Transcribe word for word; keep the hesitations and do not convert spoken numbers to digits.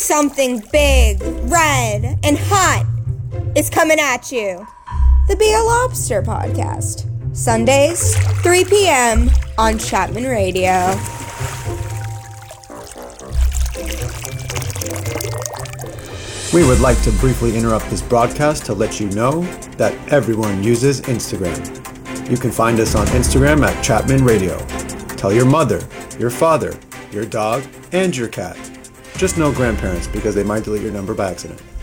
Something big, red, and hot is coming at you. The Be a Lobster Podcast. Sundays, three p.m. on Chapman Radio. We would like to briefly interrupt this broadcast to let you know that everyone uses Instagram. You can find us on Instagram at Chapman Radio. Tell your mother, your father, your dog, and your cat. Just no grandparents because they might delete your number by accident.